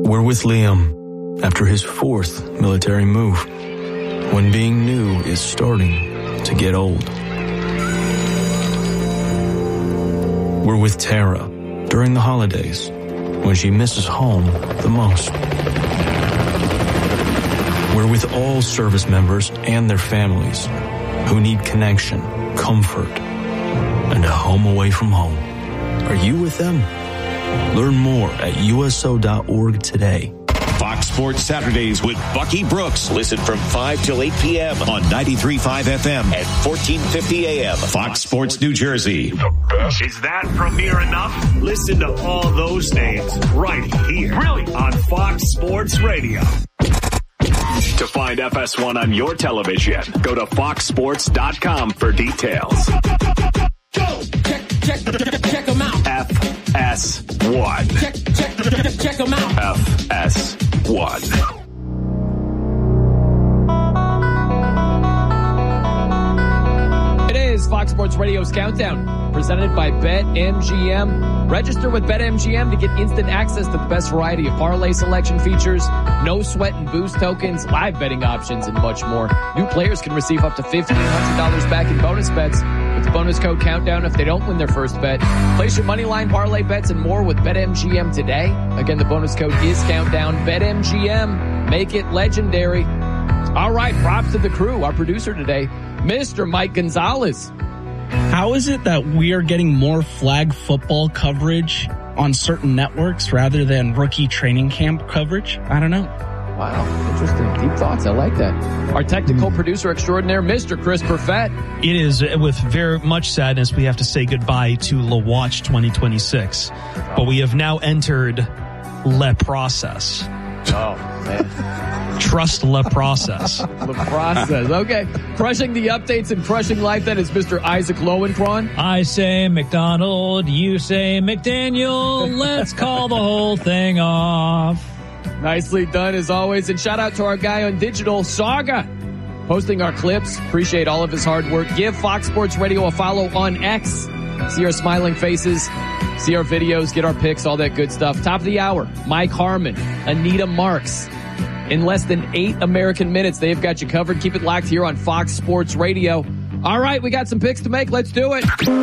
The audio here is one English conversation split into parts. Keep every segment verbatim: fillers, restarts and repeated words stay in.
We're with Liam after his fourth military move, when being new is starting to get old. We're with Tara during the holidays, when she misses home the most. We're with all service members and their families who need connection, comfort, and a home away from home. Are you with them? Learn more at U S O dot org today. Fox Sports Saturdays with Bucky Brooks. Listen from five till eight p.m. on ninety-three point five F M and fourteen fifty A M. Fox Sports New Jersey. The best. Is that premier enough? Listen to all those names right here. Really? On Fox Sports Radio. To find F S one on your television, go to fox sports dot com for details. Go! Check, check, check, check them out. F S one. Check, check, check, check them out. F S one. It is Fox Sports Radio's Countdown, presented by BetMGM. Register with BetMGM to get instant access to the best variety of parlay selection features, no sweat and boost tokens, live betting options, and much more. New players can receive up to fifteen hundred dollars back in bonus bets with the bonus code Countdown if they don't win their first bet. Place your moneyline parlay bets and more with BetMGM today. Again, the bonus code is Countdown. BetMGM. Make it legendary. All right, props to the crew. Our producer today, Mister Mike Gonzalez. How is it that we are getting more flag football coverage on certain networks rather than rookie training camp coverage? I don't know. Wow, interesting. Deep thoughts. I like that. Our technical mm. producer extraordinaire, Mister Chris Perfett. It is with very much sadness we have to say goodbye to La Watch twenty twenty-six. Oh. But we have now entered Le Process. Oh, man. Trust Le Process. Le Process. Okay. Crushing the updates and crushing life, that is Mister Isaac Lowenkron. I say McDonald, you say McDaniel. Let's call the whole thing off. Nicely done as always. And shout out to our guy on digital, Saga, posting our clips. Appreciate all of his hard work. Give Fox Sports Radio a follow on X. See our smiling faces, see our videos, get our pics, all that good stuff. Top of the hour, Mike Harmon, Anita Marks. In less than eight American minutes, they've got you covered. Keep it locked here on Fox Sports Radio. All right, we got some picks to make. Let's do it.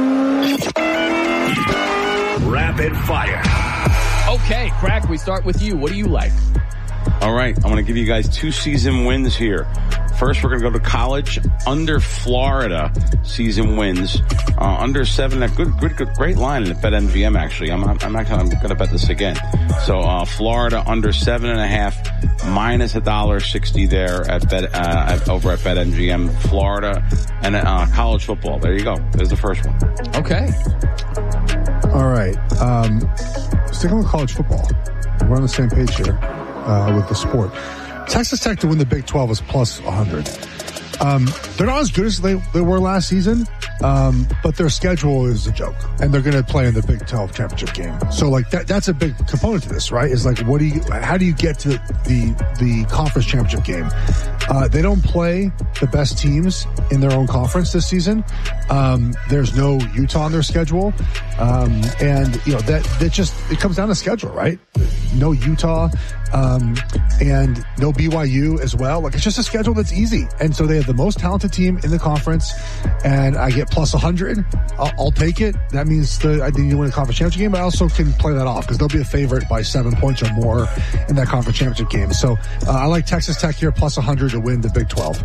Rapid fire. Okay, Crack, we start with you. What do you like? All right, I'm going to give you guys two season wins here. First, we're going to go to college. Under Florida season wins. Uh, under seven, a good, good, good, great line at BetMGM, actually. I'm, I'm, I'm actually, I'm going to bet this again. So, uh, Florida under seven and a half, minus a dollar sixty there at bet, uh, at, over at BetMGM. Florida and, uh, college football. There you go. There's the first one. Okay. All right. Um, sticking with college football. We're on the same page here, uh, with the sport. Texas Tech to win the Big twelve is plus one hundred. Um, they're not as good as they, they were last season, um, but their schedule is a joke, and they're going to play in the Big twelve championship game. So, like that, that's a big component to this, right? Is like, what do you, how do you get to the the conference championship game? Uh, they don't play the best teams in their own conference this season. Um, there's no Utah on their schedule, um, and you know that that just it comes down to schedule, right? No Utah, um, and no B Y U as well. Like, it's just a schedule that's easy. And so they have the most talented team in the conference, and I get plus one hundred. I'll, I'll take it. That means the, I think you win a conference championship game, but I also can play that off because they'll be a favorite by seven points or more in that conference championship game. So uh, I like Texas Tech here, plus one hundred to win the Big twelve.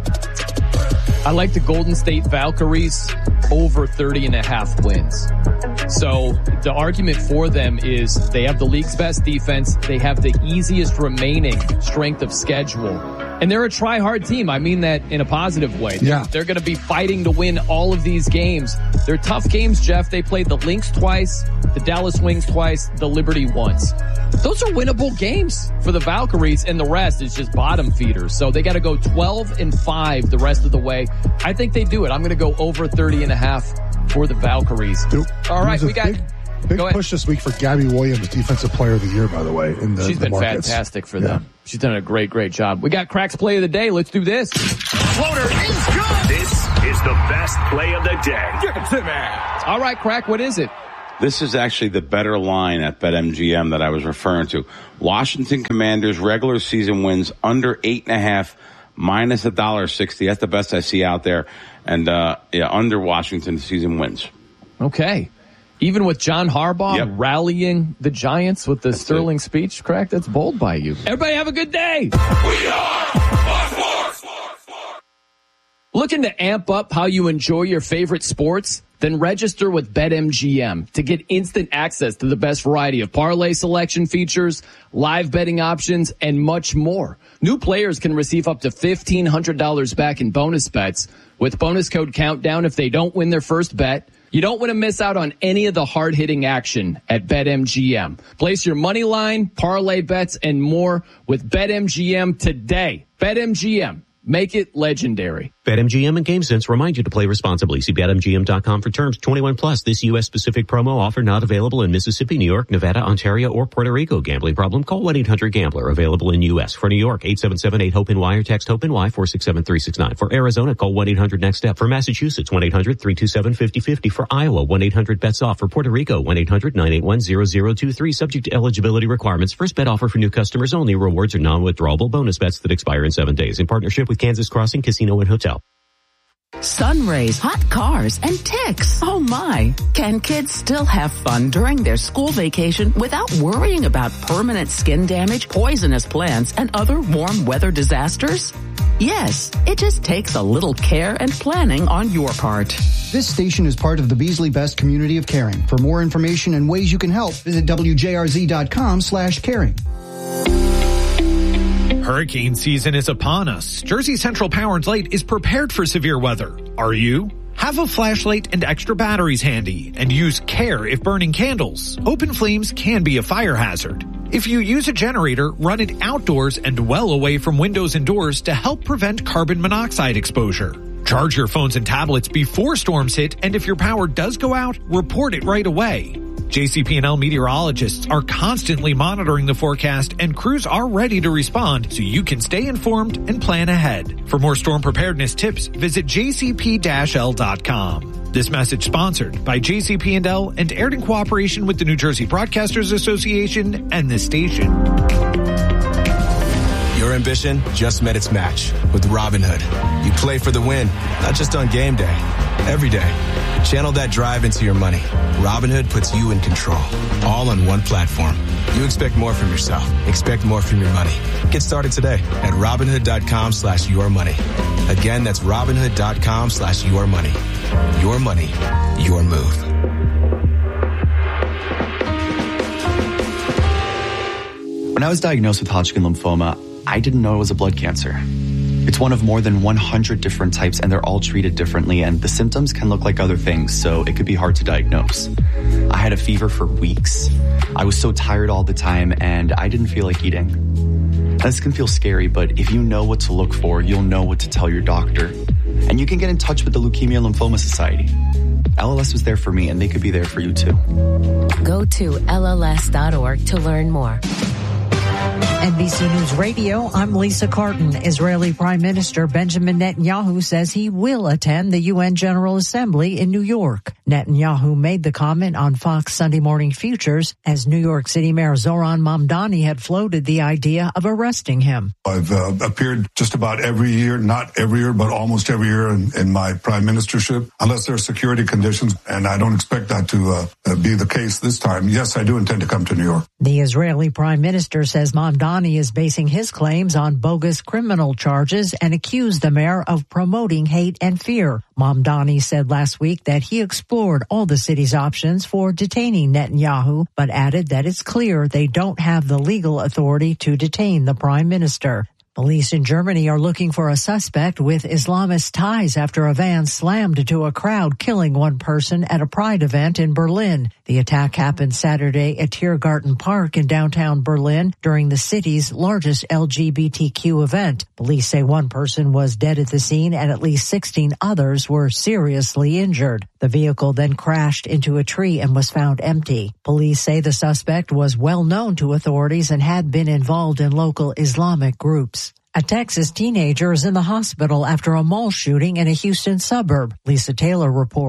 I like the Golden State Valkyries over thirty and a half wins. So the argument for them is they have the league's best defense. They have the easiest remaining strength of schedule. And they're a try-hard team. I mean that in a positive way. Yeah. They're going to be fighting to win all of these games. They're tough games, Jeff. They played the Lynx twice, the Dallas Wings twice, the Liberty once. Those are winnable games for the Valkyries, and the rest is just bottom feeders. So they got to go twelve and five the rest of the way. I think they do it. I'm going to go over thirty and a half for the Valkyries. Dude, all right, we got... Big- Big push this week for Gabby Williams, Defensive Player of the Year, by the way. In the, She's the been markets. fantastic for yeah. them. She's done a great, great job. We got Crack's Play of the Day. Let's do this. Floater is good. This is the best play of the day. Give it to me. All right, Crack, what is it? This is actually the better line at BetMGM that I was referring to. Washington Commanders regular season wins under eight and a half, minus a dollar sixty. That's the best I see out there. And, uh, yeah, under Washington season wins. Okay. Even with John Harbaugh yep. rallying the Giants with the That's Sterling it. speech, correct? That's bold by you. Everybody have a good day. We are Fox Sports. Looking to amp up how you enjoy your favorite sports? Then register with BetMGM to get instant access to the best variety of parlay selection features, live betting options, and much more. New players can receive up to fifteen hundred dollars back in bonus bets with bonus code Countdown if they don't win their first bet. You don't want to miss out on any of the hard-hitting action at BetMGM. Place your money line, parlay bets, and more with BetMGM today. BetMGM. Make it legendary. BetMGM and GameSense remind you to play responsibly. See Bet M G M dot com for terms. twenty-one plus. This U S specific promo offer not available in Mississippi, New York, Nevada, Ontario, or Puerto Rico. Gambling problem? Call one eight hundred gambler. Available in U S. For New York, eight seven seven eight hope N Y or text HOPE-NY four six seven three six nine. For Arizona, call one eight hundred next step. For Massachusetts, one eight hundred three two seven five zero five zero. For Iowa, one eight hundred bets off. For Puerto Rico, one eight hundred nine eight one zero zero two three. Subject to eligibility requirements. First bet offer for new customers only. Rewards are non-withdrawable bonus bets that expire in seven days. In partnership with Kansas Crossing Casino and Hotel. Sun rays, hot cars, and ticks. Oh my. Can kids still have fun during their school vacation without worrying about permanent skin damage, poisonous plants, and other warm weather disasters? Yes, it just takes a little care and planning on your part. This station is part of the Beasley Best community of caring. For more information and ways you can help, visit W J R Z dot com slash caring. Hurricane season is upon us. Jersey Central Power and Light is prepared for severe weather. Are you? Have a flashlight and extra batteries handy and use care if burning candles. Open flames can be a fire hazard. If you use a generator, run it outdoors and well away from windows and doors to help prevent carbon monoxide exposure. Charge your phones and tablets before storms hit, and if your power does go out, report it right away. J C P and L meteorologists are constantly monitoring the forecast, and crews are ready to respond so you can stay informed and plan ahead. For more storm preparedness tips, visit J C P L dot com. This message sponsored by J C P and L and aired in cooperation with the New Jersey Broadcasters Association and this station. Your ambition just met its match with Robinhood. You play for the win, not just on game day, every day. Channel that drive into your money. Robinhood puts you in control, all on one platform. You expect more from yourself. Expect more from your money. Get started today at Robinhood.com slash your money. Again, that's Robinhood.com slash your money. Your money, your move. When I was diagnosed with Hodgkin lymphoma, I didn't know it was a blood cancer. It's one of more than one hundred different types, and they're all treated differently, and the symptoms can look like other things, so it could be hard to diagnose. I had a fever for weeks. I was so tired all the time, and I didn't feel like eating. This can feel scary, but if you know what to look for, you'll know what to tell your doctor. And you can get in touch with the Leukemia Lymphoma Society. L L S was there for me, and they could be there for you, too. Go to L L S dot org to learn more. N B C News Radio, I'm Lisa Carton. Israeli Prime Minister Benjamin Netanyahu says he will attend the U N General Assembly in New York. Netanyahu made the comment on Fox Sunday Morning Futures as New York City Mayor Zoran Mamdani had floated the idea of arresting him. I've uh, appeared just about every year, not every year, but almost every year in, in my prime ministership, unless there are security conditions, and I don't expect that to uh, be the case this time. Yes, I do intend to come to New York. The Israeli Prime Minister says Mamdani is basing his claims on bogus criminal charges and accused the mayor of promoting hate and fear. Mamdani said last week that he explored all the city's options for detaining Netanyahu, but added that it's clear they don't have the legal authority to detain the prime minister. Police in Germany are looking for a suspect with Islamist ties after a van slammed into a crowd, killing one person at a Pride event in Berlin. The attack happened Saturday at Tiergarten Park in downtown Berlin during the city's largest L G B T Q event. Police say one person was dead at the scene and at least sixteen others were seriously injured. The vehicle then crashed into a tree and was found empty. Police say the suspect was well known to authorities and had been involved in local Islamic groups. A Texas teenager is in the hospital after a mall shooting in a Houston suburb. Lisa Taylor reports.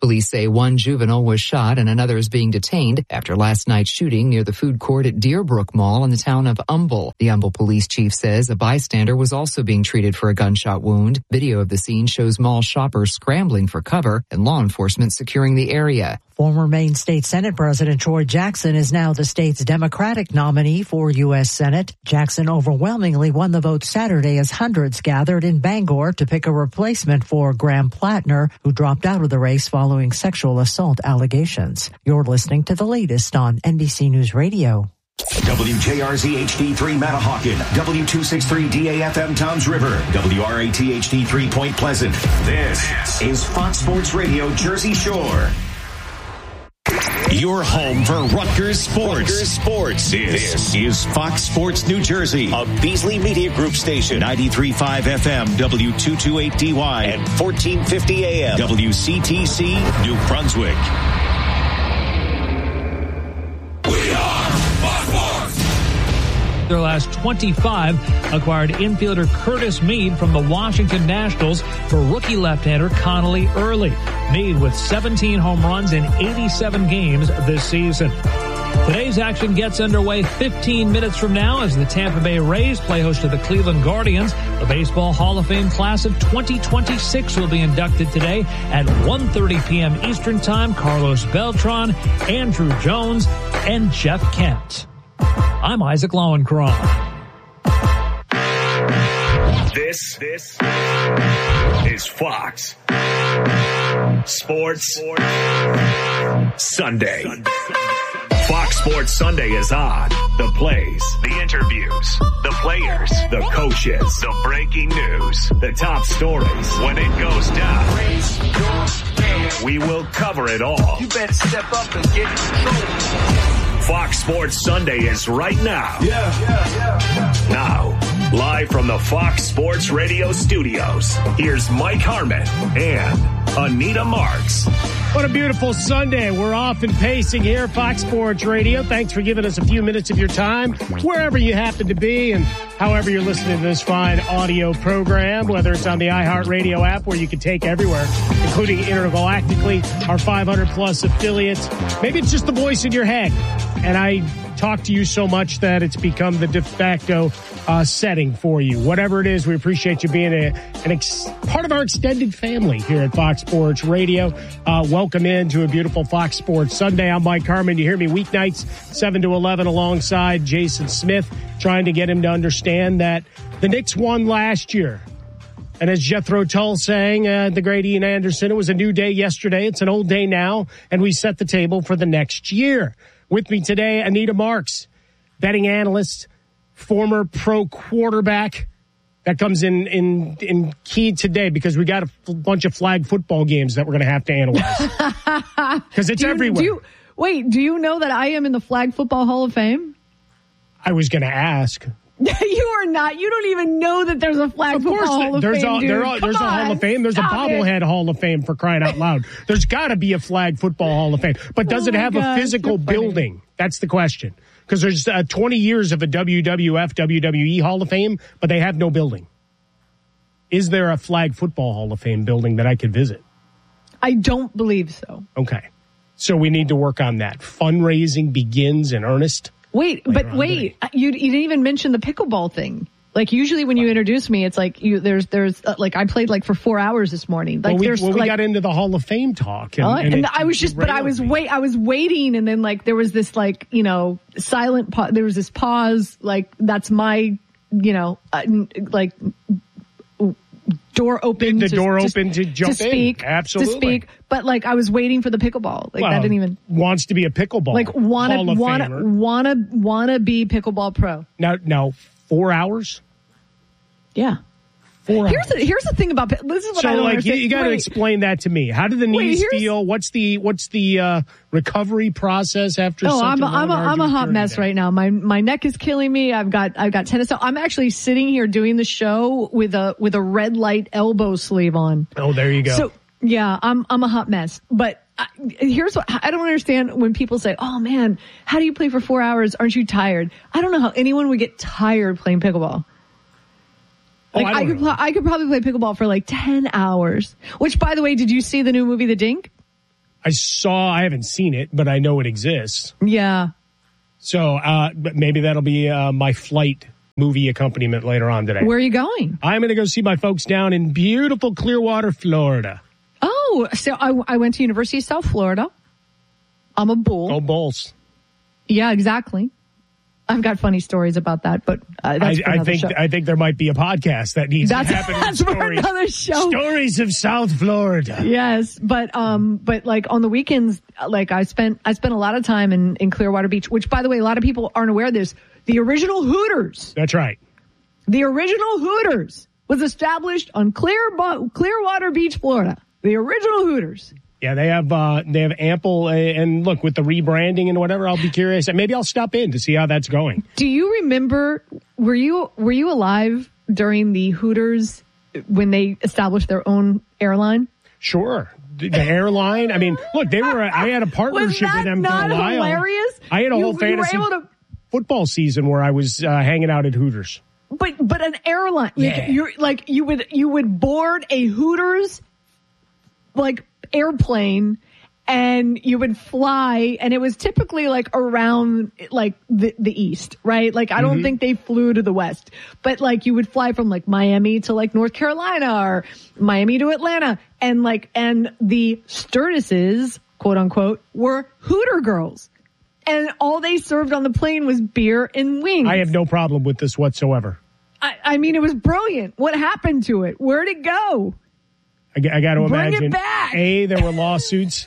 Police say one juvenile was shot and another is being detained after last night's shooting near the food court at Deerbrook Mall in the town of Humble. The Humble police chief says a bystander was also being treated for a gunshot wound. Video of the scene shows mall shoppers scrambling for cover and law enforcement securing the area. Former Maine State Senate President Troy Jackson is now the state's Democratic nominee for U S Senate. Jackson overwhelmingly won the vote Saturday as hundreds gathered in Bangor to pick a replacement for Graham Plattner, who dropped out of the race following sexual assault allegations. You're listening to the latest on N B C News Radio. W J R Z H D three Matahawkin, W two sixty-three D A F M Toms River, W R A T H D three Point Pleasant. This is Fox Sports Radio Jersey Shore. Your home for Rutgers sports. Rutgers sports. This, this is Fox Sports New Jersey, a Beasley Media Group station, ninety-three point five F M, W two twenty-eight D Y, and fourteen fifty A M, W C T C, New Brunswick. We are Fox Sports. Their last twenty-five acquired infielder Curtis Mead from the Washington Nationals for rookie left-hander Connolly Early. Mead with seventeen home runs in eighty-seven games this season. Today's action gets underway fifteen minutes from now as the Tampa Bay Rays play host to the Cleveland Guardians. The Baseball Hall of Fame class of twenty twenty-six will be inducted today at one thirty p.m. Eastern Time. Carlos Beltran, Andrew Jones, and Jeff Kent. I'm Isaac Lowenkron. This, this is Fox Sports Sunday. Fox Sports Sunday is on. The plays, the interviews, the players, the coaches, the breaking news, the top stories. When it goes down, we will cover it all. You better step up and get in control. Fox Sports Sunday is right now. Yeah, yeah, yeah, yeah. Now, live from the Fox Sports Radio studios, here's Mike Harmon and Anita Marks. What a beautiful Sunday. We're off and pacing here, Fox Sports Radio. Thanks for giving us a few minutes of your time, wherever you happen to be, and however you're listening to this fine audio program, whether it's on the iHeartRadio app, where you can take everywhere, including intergalactically, our five hundred plus affiliates. Maybe it's just the voice in your head, and I talk to you so much that it's become the de facto uh, setting for you. Whatever it is, we appreciate you being a, an ex- part of our extended family here at Fox Sports Radio. Uh, welcome in to a beautiful Fox Sports Sunday. I'm Mike Harmon. You hear me weeknights, seven to eleven, alongside Jason Smith, trying to get him to understand that the Knicks won last year. And as Jethro Tull sang, uh, the great Ian Anderson, it was a new day yesterday. It's an old day now, and we set the table for the next year. With me today, Anita Marks, betting analyst, former pro quarterback. That comes in in in key today because we got a f- bunch of flag football games that we're going to have to analyze. Because it's do you, everywhere. Do you, wait, do you know that I am in the Flag Football Hall of Fame? I was going to ask. You are not. You don't even know that there's a Flag Of Football course, Hall of there's Fame, a, dude. there are, Come there's a on, Hall of Fame. There's a stop bobblehead it. Hall of Fame, for crying out loud. There's got to be a flag football Hall of Fame. But does Oh it my have gosh, a physical you're funny. building? That's the question. Because there's uh, twenty years of a W W F, W W E Hall of Fame, but they have no building. Is there a flag football Hall of Fame building that I could visit? I don't believe so. Okay. So we need to work on that. Fundraising begins in earnest. Wait, later but on wait, you, you didn't even mention the pickleball thing. Like usually when you introduce me, it's like you there's there's uh, like I played like for four hours this morning. Like well, we, there's well, we like, got into the Hall of Fame talk, and, Uh, and, and it I was just, but I was wait, I was waiting, and then like there was this like you know silent pause. There was this pause. Like that's my you know uh, n- like door open. The to, door to, open to jump to in. speak, Absolutely. to speak. But like I was waiting for the pickleball. Like well, that didn't even wants to be a pickleball. like wanna Hall of wanna Famer. wanna wanna be pickleball pro. Now, now four hours. Yeah. Four Here's the, here's the thing about this is what so I don't like understand. you, you got to Wait. explain that to me. How do the Wait, knees here's- feel? What's the what's the uh, recovery process after? Oh, such I'm a a, I'm a, long, I'm a arduous hot journey mess there? right now. My my neck is killing me. I've got I've got tennis. So I'm actually sitting here doing the show with a with a red light elbow sleeve on. Oh, there you go. So yeah, I'm I'm a hot mess. But I, here's what I don't understand when people say, "Oh man, how do you play for four hours? Aren't you tired?" I don't know how anyone would get tired playing pickleball. Like Oh, I I, don't could know. pl- I could probably play pickleball for like ten hours. Which, by the way, did you see the new movie The Dink? I saw, I haven't seen it, but I know it exists. Yeah. So uh, but maybe that'll be uh, my flight movie accompaniment later on today. Where are you going? I'm going to go see my folks down in beautiful Clearwater, Florida. Oh, so I, I went to University of South Florida. I'm a bull. Go Bulls. Yeah, exactly. I've got funny stories about that, but uh, that's I, for I another think show. I think there might be a podcast that needs That's, to happen. that's in for stories. another show. Stories of South Florida. Yes, but um, but like on the weekends, like I spent I spent a lot of time in in Clearwater Beach, which by the way, a lot of people aren't aware of this. The original Hooters. That's right. The original Hooters was established on Clear Clearwater Beach, Florida. The original Hooters. Yeah, they have uh, they have ample, uh, and look, with the rebranding and whatever, I'll be curious. Maybe I'll stop in to see how that's going. Do you remember, were you were you alive during the Hooters when they established their own airline? Sure. The, the airline, I mean, look, they were, I had a partnership with them for a while. Was that not hilarious? I had a you, whole fantasy you were able to, football season where I was uh, hanging out at Hooters. But but an airline, Yeah. like, you're, like you would you would board a Hooters like airplane and you would fly, and it was typically like around like the, the east, right? Like I don't Mhm. think they flew to the west, but like you would fly from like Miami to like North Carolina or Miami to Atlanta, and like and the stewardesses, quote unquote, were Hooter girls. And all they served on the plane was beer and wings. I have no problem with this whatsoever. I, I mean, it was brilliant. What happened to it? Where'd it go? I, I got to Bring it imagine. back. A, there were lawsuits.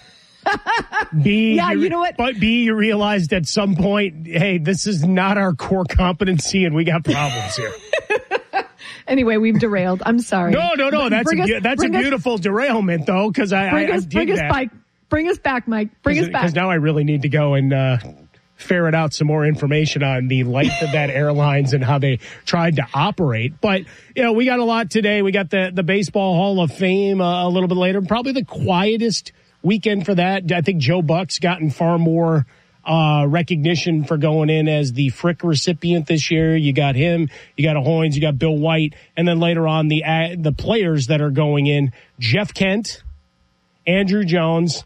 B, Yeah, you know what? But B, you realized at some point, hey, this is not our core competency, and we got problems here. Anyway, we've derailed. I'm sorry. No, no, no. That's Bring a, us- beau- that's a bring us- beautiful derailment, though, because I, Bring I, I us, dig bring us that. back. Bring us back, Mike. Bring us back. Because now I really need to go and uh, ferret out some more information on the length of that airlines and how they tried to operate. But, you know, we got a lot today. We got the, the Baseball Hall of Fame uh, a little bit later. Probably the quietest weekend for that. I think Joe Buck's gotten far more uh, recognition for going in as the Frick recipient this year. You got him, you got a Hoynes, you got Bill White, and then later on the uh, the players that are going in, Jeff Kent, Andrew Jones,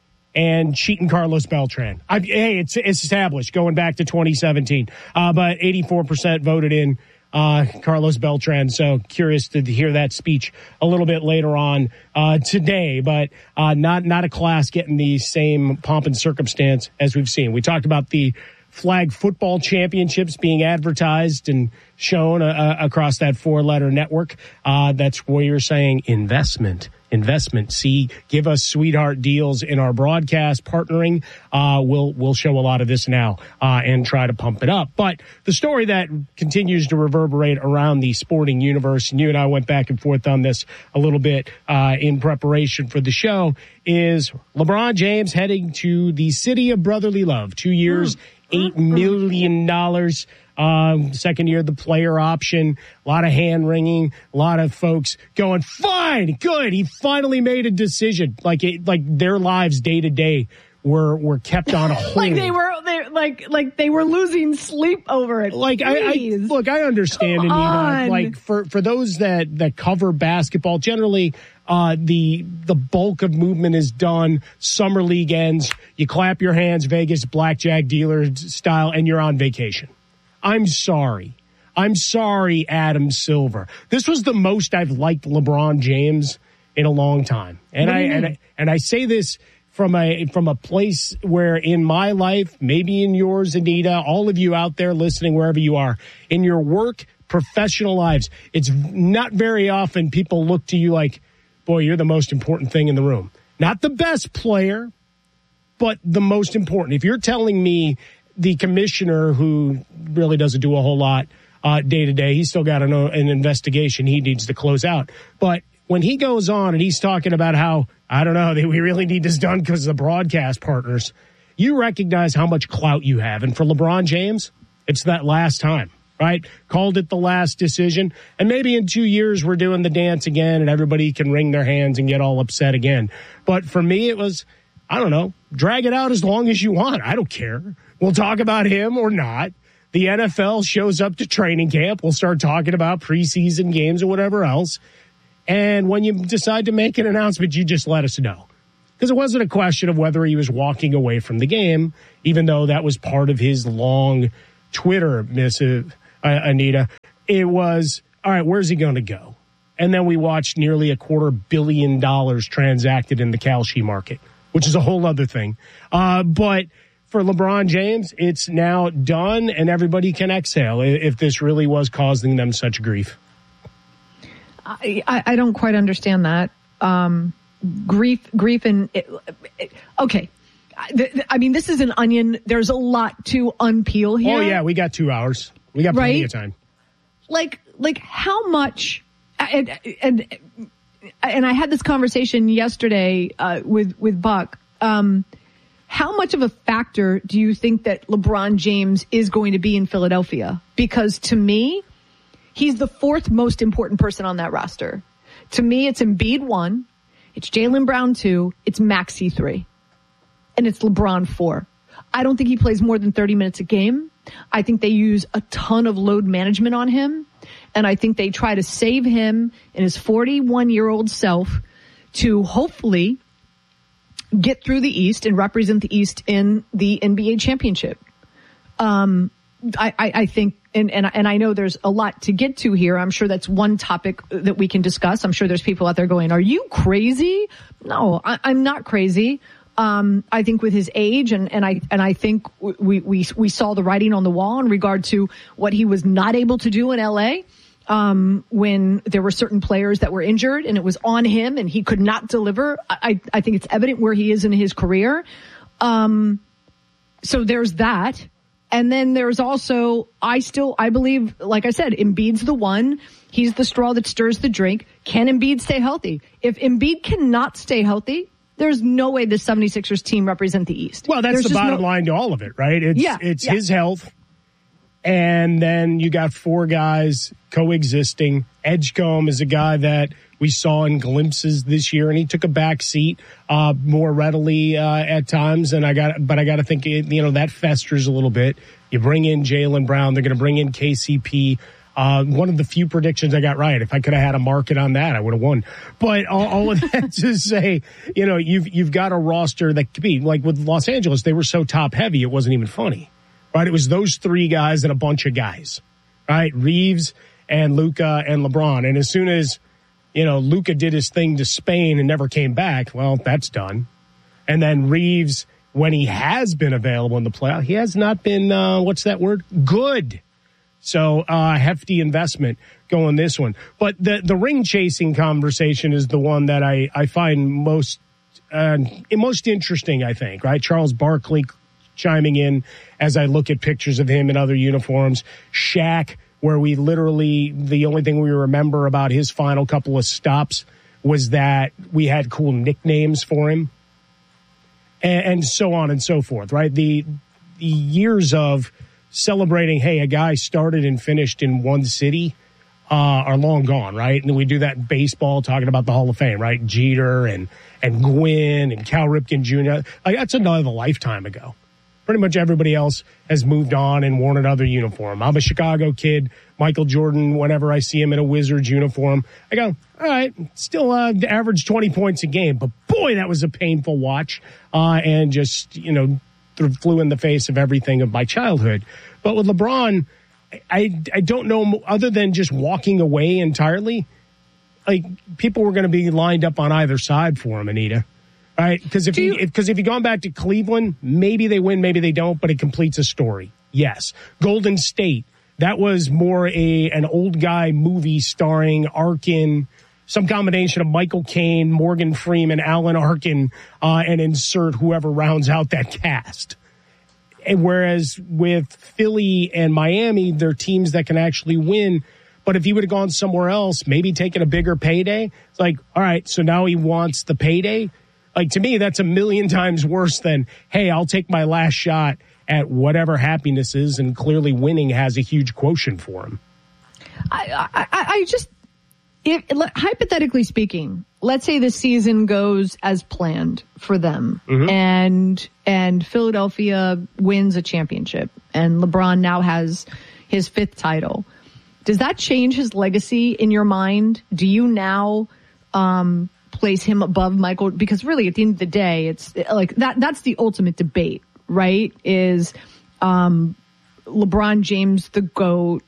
and Cheatin' Carlos Beltran. I, hey, it's, it's established going back to twenty seventeen, uh, but eighty-four percent voted in uh, Carlos Beltran. So curious to hear that speech a little bit later on uh, today, but uh, not not a class getting the same pomp and circumstance as we've seen. We talked about the flag football championships being advertised and shown uh, across that four-letter network. Uh, that's where you're saying investment. Investment. See, give us sweetheart deals in our broadcast partnering. Uh, we'll, we'll show a lot of this now, uh, and try to pump it up. But the story that continues to reverberate around the sporting universe, and you and I went back and forth on this a little bit, uh, in preparation for the show, is LeBron James heading to the city of brotherly love. Two years, eight million dollars. Um, second year, the player option, a lot of hand wringing, a lot of folks going, fine, good. He finally made a decision. Like it, like their lives day to day were, were kept on hold. like they were, they like, like they were losing sleep over it. Like I, I look, I understand, Come Anita. on. Like for, for those that, that cover basketball, generally, uh, the, the bulk of movement is done. Summer league ends. You clap your hands, Vegas blackjack dealer style, and you're on vacation. I'm sorry. I'm sorry, Adam Silver. This was the most I've liked LeBron James in a long time. And What do I, you and mean? I and I say this from a from a place where in my life, maybe in yours, Anita, all of you out there listening, wherever you are, in your work, professional lives, it's not very often people look to you like, boy, you're the most important thing in the room. Not the best player, but the most important. If you're telling me the commissioner, who really doesn't do a whole lot uh, day to day, he's still got an, an investigation he needs to close out. But when he goes on and he's talking about how, I don't know, we really need this done because of the broadcast partners, you recognize how much clout you have. And for LeBron James, it's that last time, right? Called it the last decision. And maybe in two years we're doing the dance again and everybody can wring their hands and get all upset again. But for me, it was, I don't know, drag it out as long as you want. I don't care. We'll talk about him or not. The N F L shows up to training camp. We'll start talking about preseason games or whatever else. And when you decide to make an announcement, you just let us know. Because it wasn't a question of whether he was walking away from the game, even though that was part of his long Twitter missive, uh, Anita. It was, all right, where's he going to go? And then we watched nearly a quarter billion dollars transacted in the Kalshi market, which is a whole other thing. Uh, but for LeBron James, it's now done, and everybody can exhale if this really was causing them such grief. I, I don't quite understand that. Um, grief, grief, and it, it, okay. I mean, this is an onion. There's a lot to unpeel here. Oh yeah, we got two hours. We got plenty right? of time. Like, like how much? And and and I had this conversation yesterday uh, with with Buck. Um, how much of a factor do you think that LeBron James is going to be in Philadelphia? Because to me, he's the fourth most important person on that roster. To me, it's Embiid one, it's Jaylen Brown two, it's Maxey three, and it's LeBron four. I don't think he plays more than thirty minutes a game. I think they use a ton of load management on him, and I think they try to save him and his forty-one-year-old self to hopefully get through the East and represent the East in the N B A championship. Um, I, I, I think, and, and, and I know there's a lot to get to here. I'm sure that's one topic that we can discuss. I'm sure there's people out there going, are you crazy? No, I, I'm not crazy. Um, I think with his age and, and I, and I think we, we, we saw the writing on the wall in regard to what he was not able to do in L A. Um, when there were certain players that were injured and it was on him and he could not deliver. I, I think it's evident where he is in his career. Um, so there's that. And then there's also, I still, I believe, like I said, Embiid's the one. He's the straw that stirs the drink. Can Embiid stay healthy? If Embiid cannot stay healthy, there's no way the seventy-sixers team represent the East. Well, that's there's the bottom no, line to all of it, right? It's, yeah, it's yeah. his health. And then you got four guys coexisting. Edgecombe is a guy that we saw in glimpses this year, and he took a back seat uh, more readily uh, at times. And I got, but I got to think, it, you know, that festers a little bit. You bring in Jaylen Brown; they're going to bring in K C P. Uh, one of the few predictions I got right. If I could have had a market on that, I would have won. But all, all of that to say, you know, you've you've got a roster that could be like with Los Angeles. They were so top heavy, it wasn't even funny. Right, it was those three guys and a bunch of guys, right? Reeves and Luka and LeBron. And as soon as, you know, Luka did his thing to Spain and never came back, well, that's done. And then Reeves, when he has been available in the playoff, he has not been, uh, what's that word? Good. So, uh, hefty investment going this one. But the, the ring chasing conversation is the one that I, I find most, uh, most interesting, I think, right? Charles Barkley chiming in as I look at pictures of him in other uniforms. Shaq, where we literally, the only thing we remember about his final couple of stops was that we had cool nicknames for him. And, and so on and so forth, right? The, the years of celebrating, hey, a guy started and finished in one city uh, are long gone, right? And we do that in baseball, talking about the Hall of Fame, right? Jeter and, and Gwynn and Cal Ripken Junior Like, that's another lifetime ago. Pretty much everybody else has moved on and worn another uniform. I'm a Chicago kid. Michael Jordan, whenever I see him in a Wizards uniform, I go, all right, still uh, average twenty points a game. But boy, that was a painful watch uh, and just, you know, flew in the face of everything of my childhood. But with LeBron, I, I don't know, other than just walking away entirely, like people were going to be lined up on either side for him, Anita. Right, because if you because if, if you've gone back to Cleveland, maybe they win, maybe they don't, but it completes a story. Yes, Golden State, that was more a an old guy movie starring Arkin, some combination of Michael Caine, Morgan Freeman, Alan Arkin, uh, and insert whoever rounds out that cast. And whereas with Philly and Miami, they're teams that can actually win. But if he would have gone somewhere else, maybe taken a bigger payday, it's like, all right, so now he wants the payday. Like, to me, that's a million times worse than, hey, I'll take my last shot at whatever happiness is, and clearly winning has a huge quotient for him. I, I, I just, if, hypothetically speaking, let's say the season goes as planned for them, mm-hmm. and and Philadelphia wins a championship, and LeBron now has his fifth title. Does that change his legacy in your mind? Do you now um place him above Michael, because really at the end of the day, it's like that, that's the ultimate debate, right? Is, um, LeBron James the GOAT,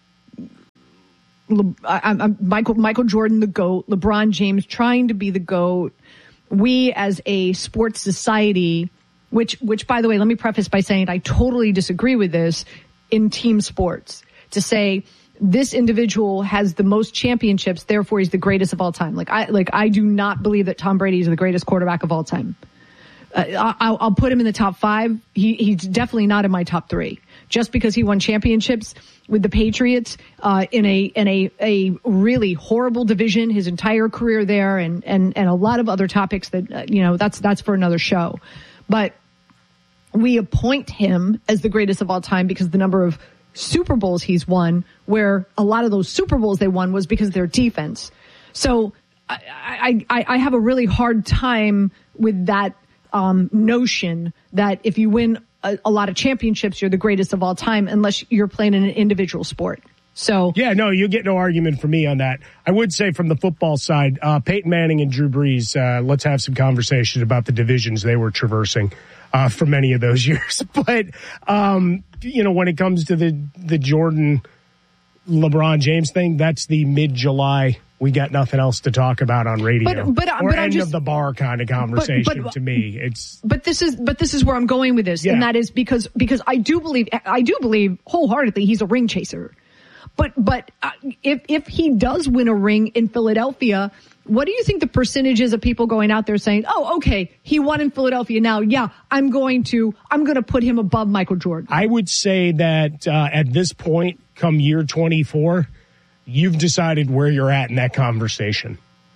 Le, I, I'm Michael, Michael Jordan the GOAT, LeBron James trying to be the GOAT. We as a sports society, which, which by the way, let me preface by saying I totally disagree with this in team sports, to say this individual has the most championships, therefore he's the greatest of all time. Like I, like I do not believe that Tom Brady is the greatest quarterback of all time. Uh, I'll, I'll put him in the top five. He, he's definitely not in my top three. Just because he won championships with the Patriots uh, in a in a a really horrible division his entire career there, and and and a lot of other topics that uh, you know that's that's for another show. But we appoint him as the greatest of all time because the number of Super Bowls he's won, where a lot of those Super Bowls they won was because of their defense. So I I, I have a really hard time with that. Um, notion that if you win a, a lot of championships, you're the greatest of all time, unless you're playing in an individual sport. So yeah, no, you get no argument from me on that. I would say from the football side, uh, Peyton Manning and Drew Brees, uh, let's have some conversations about the divisions they were traversing uh, for many of those years. But um, you know, when it comes to the the Jordan LeBron James thing, that's the mid-July. We got nothing else to talk about on radio. But, but, or but end just, of the bar kind of conversation but, but, to me. It's but this is but this is where I'm going with this, yeah. And that is because because I do believe I do believe wholeheartedly he's a ring chaser. But but uh, if if he does win a ring in Philadelphia, what do you think the percentage is of people going out there saying, "Oh, okay, he won in Philadelphia now. Yeah, I'm going to I'm going to put him above Michael Jordan." I would say that uh, at this point, come year twenty-four. You've decided where you're at in that conversation.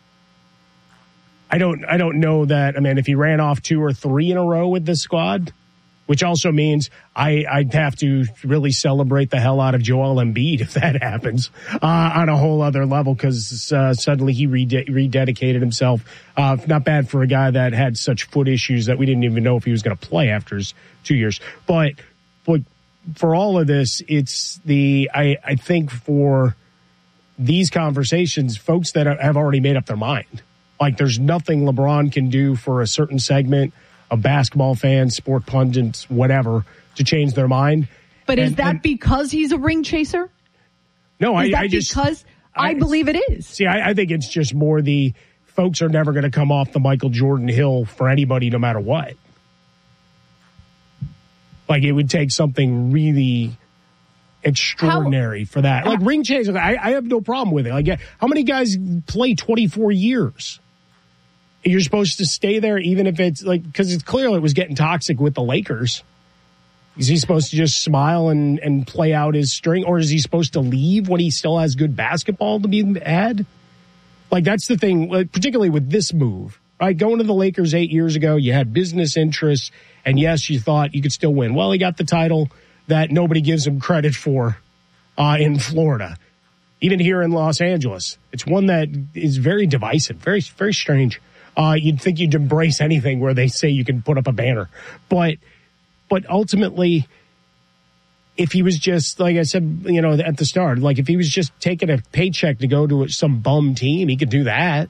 I don't, I don't know that. I mean, if he ran off two or three in a row with the squad, which also means I, I'd have to really celebrate the hell out of Joel Embiid if that happens uh, on a whole other level, because uh, suddenly he rede- rededicated himself. Uh, not bad for a guy that had such foot issues that we didn't even know if he was going to play after his two years. But, but for all of this, it's the I, I think for these conversations, folks that have already made up their mind. Like, there's nothing LeBron can do for a certain segment of basketball fans, sport pundits, whatever, to change their mind. But and, is that and, because he's a ring chaser? No, is I, that I just because I, I believe it is. See, I, I think it's just more the folks are never going to come off the Michael Jordan hill for anybody, no matter what. Like, it would take something really extraordinary how, for that. Like, ring chaser, I, I have no problem with it. Like, how many guys play twenty-four years? You're supposed to stay there even if it's like, because it's clear it was getting toxic with the Lakers. Is he supposed to just smile and, and play out his string? Or is he supposed to leave when he still has good basketball to be had? Like, that's the thing, particularly with this move, right? Going to the Lakers eight years ago, you had business interests, and yes, you thought you could still win. Well, he got the title that nobody gives him credit for uh, in Florida, even here in Los Angeles. It's one that is very divisive, very, very strange. Uh, you'd think you'd embrace anything where they say you can put up a banner. But, but ultimately, if he was just, like I said, you know, at the start, like if he was just taking a paycheck to go to some bum team, he could do that.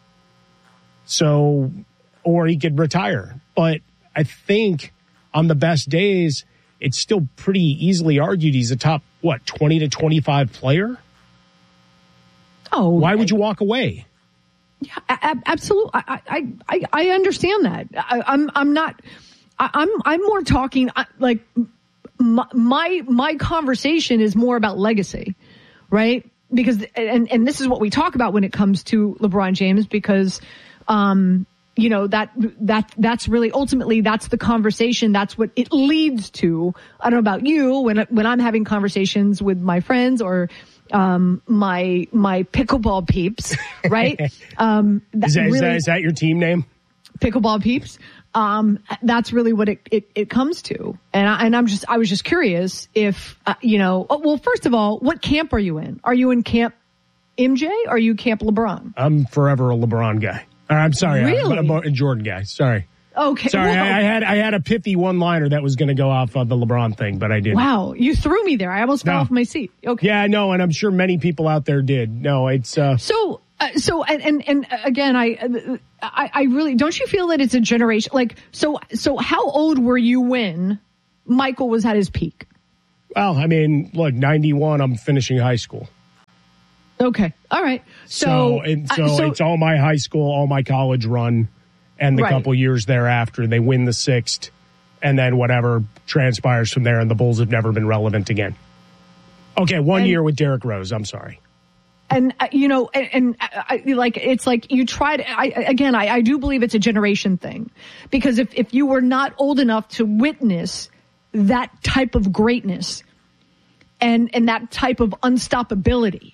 So, or he could retire. But I think on the best days, it's still pretty easily argued he's a top, what, twenty to twenty-five player? Oh. Why would you walk away? Yeah, absolutely. I, I, I understand that. I, I'm, I'm not, I, I'm, I'm more talking like my, my, my conversation is more about legacy, right? Because, and, and this is what we talk about when it comes to LeBron James, because, um, you know, that, that, that's really ultimately, that's the conversation. That's what it leads to. I don't know about you when, when I'm having conversations with my friends or, um, my, my pickleball peeps, right? um, is, that, really, is, that, is that your team name? Pickleball peeps. Um, that's really what it, it, it comes to. And I, and I'm just, I was just curious if, uh, you know, well, first of all, what camp are you in? Are you in camp M J or are you camp LeBron? I'm forever a LeBron guy. I'm sorry, really? I'm a Jordan guy. Sorry. Okay. Sorry, I, I had I had a pithy one-liner that was going to go off of the LeBron thing, but I didn't. Wow, you threw me there. I almost fell no. off my seat. Okay. Yeah, no, and I'm sure many people out there did. No, it's uh, so Uh, so, and, and, and again, I, I, I really, don't you feel that it's a generation? Like, so, so how old were you when Michael was at his peak? Well, I mean, look, ninety-one, I'm finishing high school. Okay. All right. So, so, and so, uh, so it's all my high school, all my college run, and the right. couple years thereafter. They win the sixth, and then whatever transpires from there, and the Bulls have never been relevant again. Okay, one and, year with Derrick Rose. I'm sorry. And, uh, you know, and, and I, like, it's like you tried, I, again, I, I do believe it's a generation thing. Because if, if you were not old enough to witness that type of greatness and, and that type of unstoppability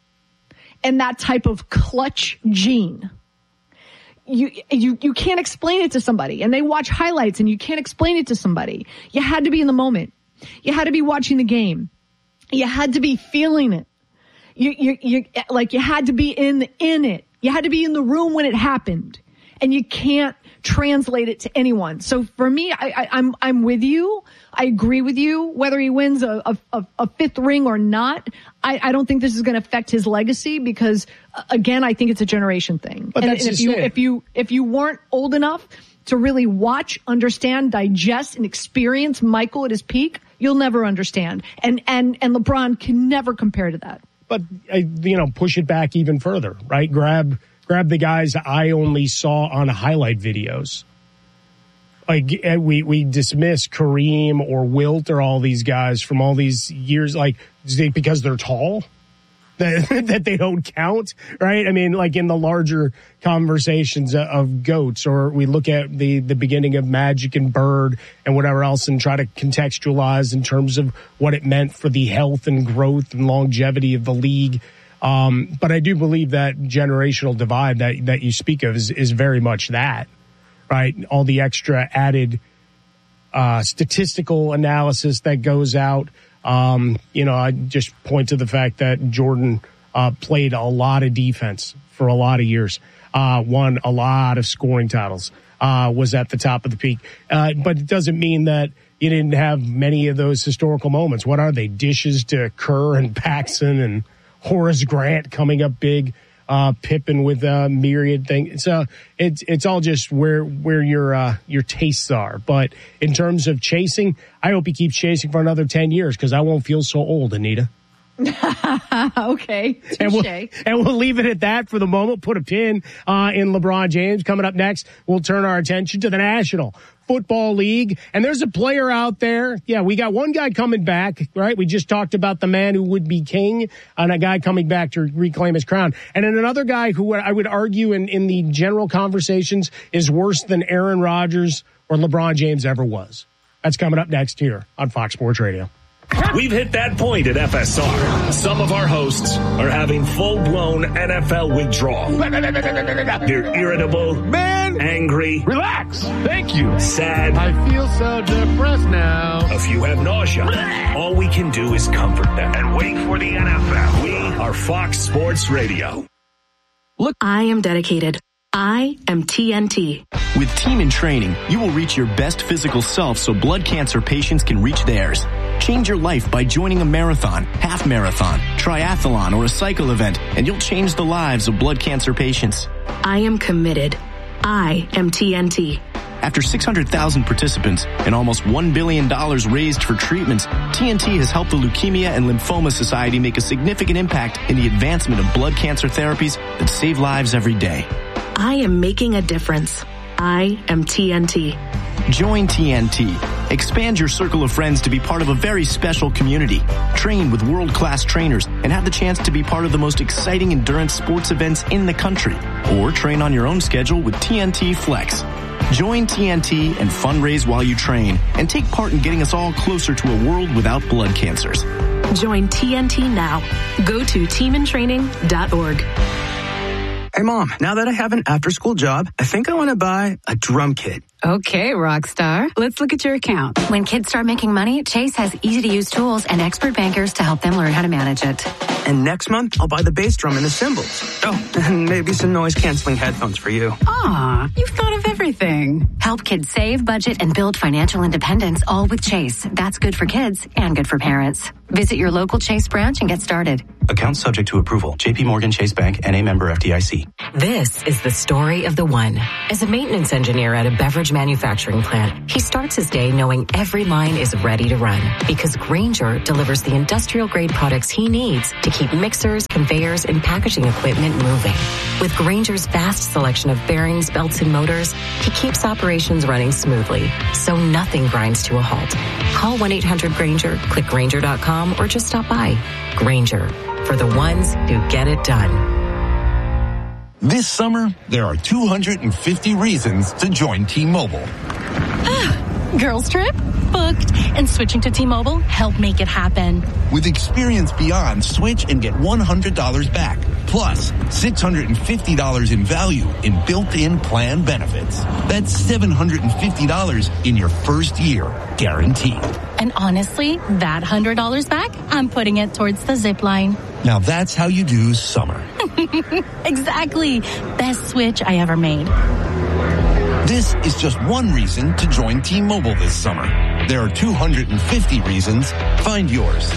and that type of clutch gene, you, you, you can't explain it to somebody. And they watch highlights and you can't explain it to somebody. You had to be in the moment. You had to be watching the game. You had to be feeling it. You, you, you, like you had to be in, in it. You had to be in the room when it happened, and you can't translate it to anyone. So for me, I, I, I'm, I'm with you. I agree with you. Whether he wins a, a, a fifth ring or not, I, I don't think this is going to affect his legacy because, again, I think it's a generation thing. But and, that's and if you, it. if you, if you weren't old enough to really watch, understand, digest, and experience Michael at his peak, you'll never understand. And, and, and LeBron can never compare to that. But, you know, push it back even further, right? Grab grab the guys I only saw on highlight videos. Like, we, we dismiss Kareem or Wilt or all these guys from all these years, like, because they're tall, that, that they don't count, right? I mean, like in the larger conversations of GOATs, or we look at the, the beginning of Magic and Bird and whatever else and try to contextualize in terms of what it meant for the health and growth and longevity of the league. Um, but I do believe that generational divide that, that you speak of is, is very much that, right? All the extra added uh, statistical analysis that goes out. Um, you know, I just point to the fact that Jordan uh, played a lot of defense for a lot of years, uh, won a lot of scoring titles, uh, was at the top of the peak. Uh, but it doesn't mean that you didn't have many of those historical moments. What are they? Dishes to Kerr and Paxson and Horace Grant coming up big, uh, Pippen with a myriad thing. So it's, it's all just where, where your, uh, your tastes are. But in terms of chasing, I hope he keeps chasing for another ten years because I won't feel so old, Anita. Okay. And we'll, and we'll leave it at that for the moment. Put a pin, uh, in LeBron James. Coming up next, we'll turn our attention to the National Football League. And there's a player out there. Yeah, we got one guy coming back, right? We just talked about the man who would be king and a guy coming back to reclaim his crown. And then another guy who I would argue in, in the general conversations is worse than Aaron Rodgers or LeBron James ever was. That's coming up next here on Fox Sports Radio. We've hit that point at F S R. Some of our hosts are having full-blown N F L withdrawal. They're irritable, man, angry. Relax. Thank you. Sad. I feel so depressed now. A few have nausea. All we can do is comfort them and wait for the N F L. We are Fox Sports Radio. Look, I am dedicated. I am T N T. With Team in Training, you will reach your best physical self so blood cancer patients can reach theirs. Change your life by joining a marathon, half marathon, triathlon, or a cycle event, and you'll change the lives of blood cancer patients. I am committed. I am T N T. After six hundred thousand participants and almost one billion dollars raised for treatments, T N T has helped the Leukemia and Lymphoma Society make a significant impact in the advancement of blood cancer therapies that save lives every day. I am making a difference. I am T N T. Join T N T. Expand your circle of friends to be part of a very special community. Train with world-class trainers and have the chance to be part of the most exciting endurance sports events in the country. Or train on your own schedule with T N T Flex. Join T N T and fundraise while you train and take part in getting us all closer to a world without blood cancers. Join T N T now. Go to team in training dot org. Hey, Mom, now that I have an after-school job, I think I want to buy a drum kit. Okay, rock star. Let's look at your account. When kids start making money, Chase has easy-to-use tools and expert bankers to help them learn how to manage it. And next month, I'll buy the bass drum and the cymbals. Oh, and maybe some noise-canceling headphones for you. Aw, you've thought of everything. Help kids save, budget, and build financial independence, all with Chase. That's good for kids and good for parents. Visit your local Chase branch and get started. Account subject to approval. J P Morgan Chase Bank, N A member F D I C. This is the story of the one. As a maintenance engineer at a beverage manufacturing plant, he starts his day knowing every line is ready to run because Grainger delivers the industrial-grade products he needs to keep mixers, conveyors, and packaging equipment moving. With Grainger's vast selection of bearings, belts, and motors, he keeps operations running smoothly, so nothing grinds to a halt. Call one eight hundred Grainger, click Grainger dot com, or just stop by. Grainger, for the ones who get it done. This summer, there are two hundred fifty reasons to join T-Mobile. Girls trip? Booked. And switching to T-Mobile helped make it happen. With Experience Beyond, switch and get one hundred dollars back. Plus, six hundred fifty dollars in value in built-in plan benefits. That's seven hundred fifty dollars in your first year, guaranteed. And honestly, that one hundred dollars back, I'm putting it towards the zip line. Now that's how you do summer. Exactly. Best switch I ever made. This is just one reason to join T-Mobile this summer. There are two hundred fifty reasons. Find yours.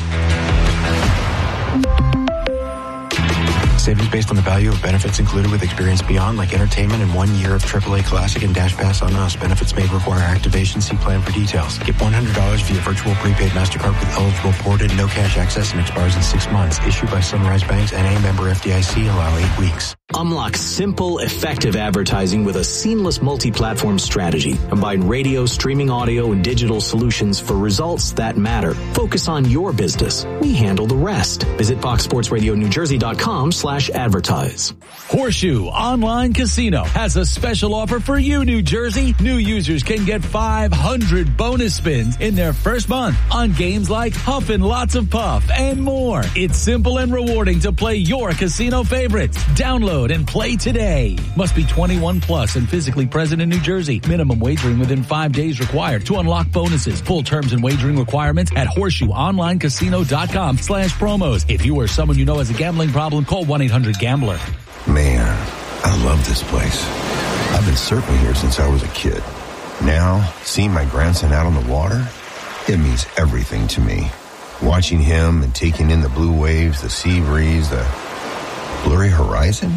Savings based on the value of benefits included with Experience Beyond, like entertainment and one year of triple A Classic and Dash Pass on us. Benefits may require activation. See plan for details. Get one hundred dollars via virtual prepaid MasterCard with eligible ported, no cash access, and expires in six months. Issued by Sunrise Banks, N A member F D I C. Allow eight weeks. Unlock simple, effective advertising with a seamless multi-platform strategy. Combine radio, streaming audio, and digital solutions for results that matter. Focus on your business. We handle the rest. Visit fox sports radio new jersey dot com slash advertise. Horseshoe Online Casino has a special offer for you, New Jersey. New users can get five hundred bonus spins in their first month on games like Huff and Lots of Puff and more. It's simple and rewarding to play your casino favorites. Download and play today. Must be twenty-one plus and physically present in New Jersey. Minimum wagering within five days required to unlock bonuses. Full terms and wagering requirements at horseshoe online casino dot com slash promos. If you or someone you know has a gambling problem, call one eight hundred gambler. Man, I love this place. I've been surfing here since I was a kid. Now, seeing my grandson out on the water, it means everything to me. Watching him and taking in the blue waves, the sea breeze, the blurry horizon.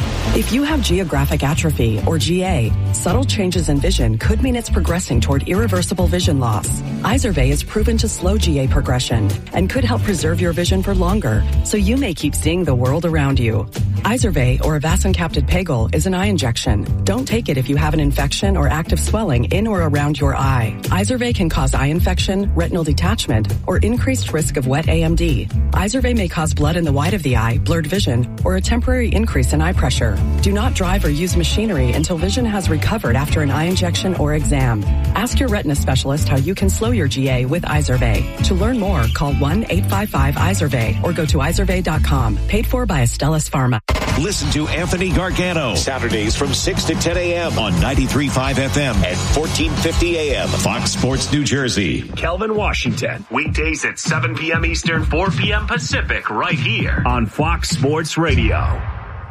If you have geographic atrophy, or G A, subtle changes in vision could mean it's progressing toward irreversible vision loss. Izervay is proven to slow G A progression and could help preserve your vision for longer, so you may keep seeing the world around you. Izervay, or avacincaptad pegol, is an eye injection. Don't take it if you have an infection or active swelling in or around your eye. Izervay can cause eye infection, retinal detachment, or increased risk of wet A M D. Izervay may cause blood in the white of the eye, blurred vision, or a temporary increase in eye pressure. Do not drive or use machinery until vision has recovered after an eye injection or exam. Ask your retina specialist how you can slow your G A with Izervay. To learn more, call one eight five five Izervay or go to izervay dot com. Paid for by Astellas Pharma. Listen to Anthony Gargano Saturdays from six to ten a.m. on ninety-three point five F M and fourteen fifty A M Fox Sports New Jersey. Kelvin Washington, weekdays at seven p.m. Eastern, four p.m. Pacific, right here on Fox Sports Radio.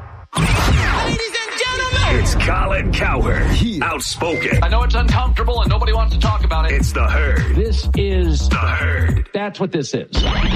Ladies and gentlemen, it's Colin Cowherd, yeah. Outspoken. I know it's uncomfortable and nobody wants to talk about it. It's the Herd. This is the Herd. That's what this is.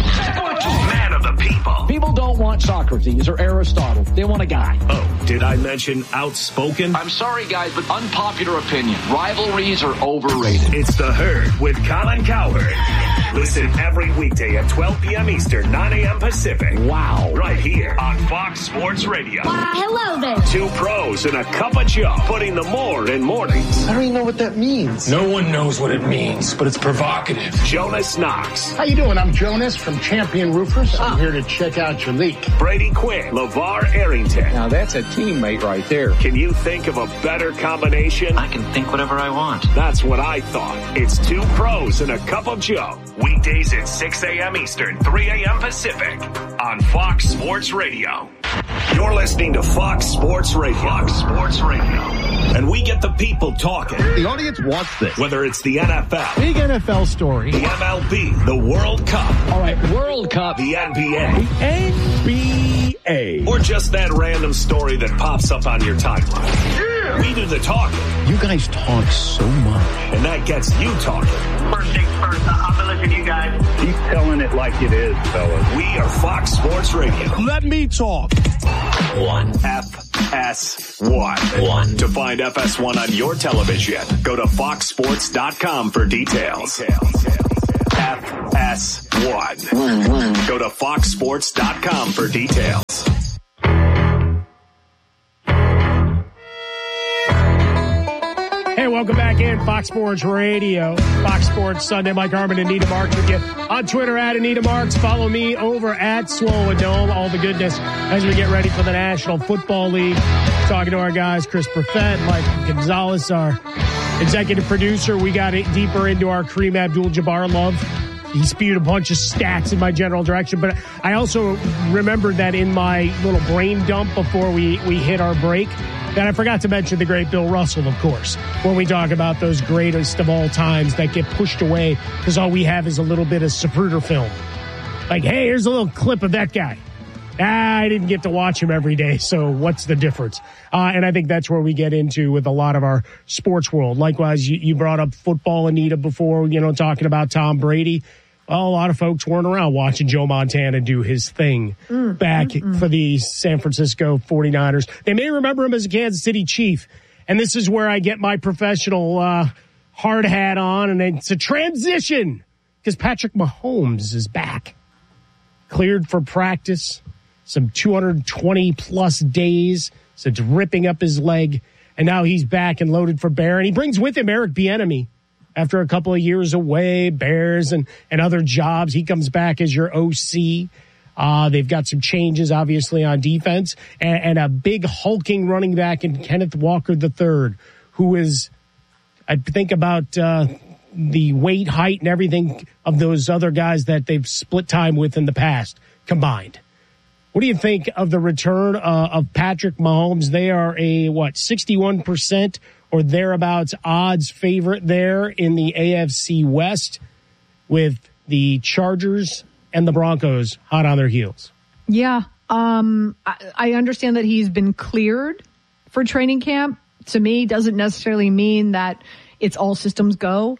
Man of the people. People don't want Socrates or Aristotle. They want a guy. Oh, did I mention outspoken? I'm sorry, guys, but unpopular opinion. Rivalries are overrated. It's the Herd with Colin Cowherd. Listen every weekday at twelve p.m. Eastern, nine a.m. Pacific. Wow. Right here on Fox Sports Radio. Why, hello there. Two pros and a cup of joe, putting the more in mornings. I don't even know what that means. No one knows what it means, but it's provocative. Jonas Knox. How you doing? I'm Jonas from Champion Roofers. I'm here to check out your leak. Brady Quinn. LeVar Arrington. Now that's a teammate right there. Can you think of a better combination? I can think whatever I want. That's what I thought. It's two pros and a cup of joe. Weekdays at six a.m. Eastern, three a.m. Pacific on Fox Sports Radio. You're listening to Fox Sports Radio. Fox Sports Radio. And we get the people talking. The audience wants this. Whether it's the N F L. Big N F L story. The M L B. The World Cup. All right, World Cup. The N B A. The N B A. Or just that random story that pops up on your timeline. Yeah. We do the talking. You guys talk so much. And that gets you talking. First things first, I'm going to listen to you guys. Keep telling it like it is, fellas. We are Fox Sports Radio. Let me talk. One. F S one. One. To find F S one on your television, go to fox sports dot com for details. F S one. One, one. Go to fox sports dot com for details. Hey, welcome back in Fox Sports Radio. Fox Sports Sunday. Mike Harmon and Anita Marks with you on Twitter at Anita Marks. Follow me over at Swollen Dome. All the goodness as we get ready for the National Football League. Talking to our guys, Chris Perfett, Mike Gonzalez, our executive producer. We got it deeper into our Kareem Abdul-Jabbar love. He spewed a bunch of stats in my general direction, but I also remembered that in my little brain dump before we, we hit our break, that I forgot to mention the great Bill Russell, of course, when we talk about those greatest of all times that get pushed away because all we have is a little bit of Zapruder film. Like, hey, here's a little clip of that guy. Ah, I didn't get to watch him every day, so what's the difference? Uh, and I think that's where we get into with a lot of our sports world. Likewise, you, you brought up football, Anita, before, you know, talking about Tom Brady. Well, a lot of folks weren't around watching Joe Montana do his thing mm, back mm, for the San Francisco forty-niners. They may remember him as a Kansas City Chief. And this is where I get my professional uh, hard hat on, and it's a transition because Patrick Mahomes is back. Cleared for practice, some two hundred twenty plus days since ripping up his leg, and now he's back and loaded for bear. And he brings with him Eric Bieniemy. After a couple of years away, Bears and, and other jobs, he comes back as your O C. Uh, they've got some changes, obviously, on defense, and, and a big hulking running back in Kenneth Walker the third, who is, I think about uh, the weight, height, and everything of those other guys that they've split time with in the past combined. What do you think of the return uh, of Patrick Mahomes? They are a, what, sixty-one percent or thereabouts odds favorite there in the A F C West with the Chargers and the Broncos hot on their heels. Yeah. Um, I, I understand that he's been cleared for training camp. To me, doesn't necessarily mean that it's all systems go.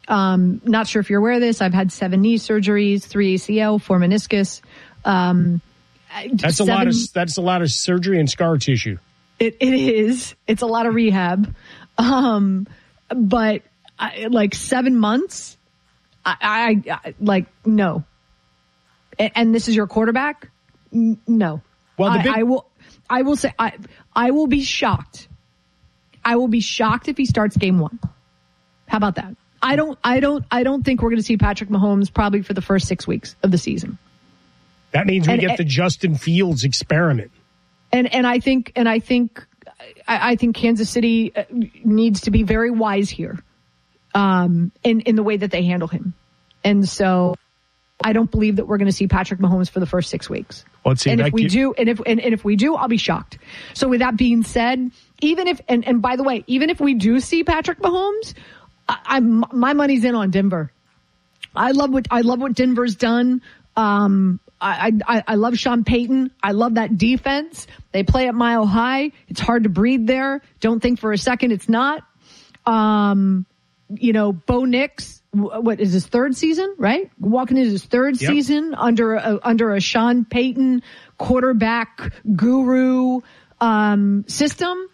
Um, not sure if you're aware of this. I've had seven knee surgeries, three A C L, four meniscus. Um, that's seven, a lot of, that's a lot of surgery and scar tissue. It, it is. It's a lot of rehab. Um, but I, like seven months, I, I, I like, no. And, and this is your quarterback? N- no. Well, the I, big- I will, I will say, I, I will be shocked. I will be shocked if he starts game one. How about that? I don't, I don't, I don't think we're going to see Patrick Mahomes probably for the first six weeks of the season. That means we and, get and, the Justin Fields experiment. And and I think and I think I, I think Kansas City needs to be very wise here, um, in in the way that they handle him, and so I don't believe that we're going to see Patrick Mahomes for the first six weeks. Let's see. And if we keep- do, and if and, and if we do, I'll be shocked. So with that being said, even if and and by the way, even if we do see Patrick Mahomes, I, I'm my money's in on Denver. I love what I love what Denver's done. Um, I, I, I love Sean Payton. I love that defense. They play at Mile High. It's hard to breathe there. Don't think for a second it's not. Um, you know, Bo Nix, what is his third season, right? Walking into his third yep. season under a, under a Sean Payton quarterback guru, um, system.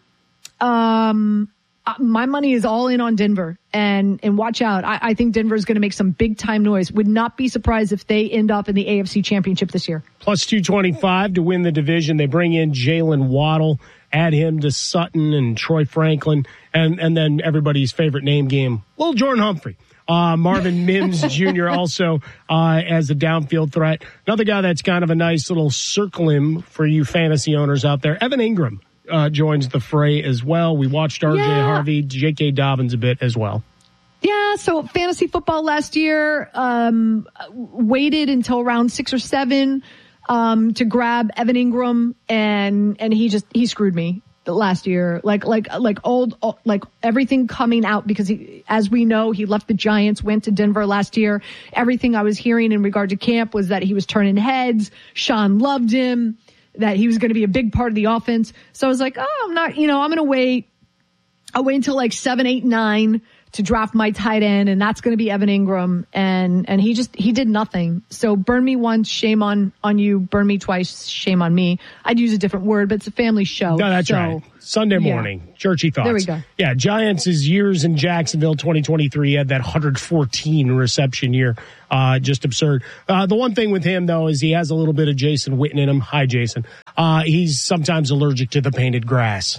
Um, my money is all in on Denver, and, and watch out. I, I think Denver is going to make some big time noise. Would not be surprised if they end up in the A F C Championship this year. Plus two twenty-five to win the division. They bring in Jalen Waddle, add him to Sutton and Troy Franklin, and, and then everybody's favorite name game, little Jordan Humphrey. Uh, Marvin Mims Junior also uh, as a downfield threat. Another guy that's kind of a nice little circle him for you fantasy owners out there, Evan Ingram. Uh, joins the fray as well. We watched R J yeah. Harvey, J K. Dobbins a bit as well. Yeah, so fantasy football last year, um, waited until round six or seven. um, to grab Evan Ingram, and and he just he screwed me last year. Like like like old like everything coming out, because he, as we know, he left the Giants, went to Denver last year. Everything I was hearing in regard to camp was that he was turning heads. Sean loved him, that he was going to be a big part of the offense. So I was like, oh, I'm not, you know, I'm going to wait. I'll wait until like seven, eight, nine to draft my tight end, and that's going to be Evan Ingram. And, and he just, he did nothing. So burn me once, shame on, on you. Burn me twice, shame on me. I'd use a different word, but it's a family show. No, that's so, right. Sunday morning, yeah. Churchy thoughts. There we go. Yeah, Giants' years in Jacksonville, twenty twenty-three, had that one hundred fourteen reception year. Uh, just absurd. Uh, the one thing with him, though, is he has a little bit of Jason Witten in him. Hi, Jason. Uh, he's sometimes allergic to the painted grass.